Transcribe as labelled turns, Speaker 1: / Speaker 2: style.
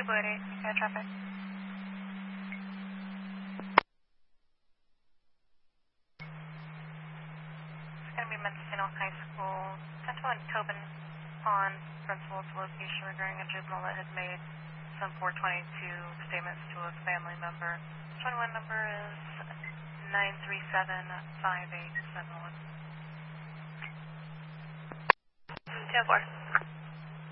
Speaker 1: 288, air traffic. It's going to be Mendocino High School. 1021 Tobin Pond, principal's location regarding a juvenile that had made some 422 statements to a family member. 21 number is 9375871. 10-4.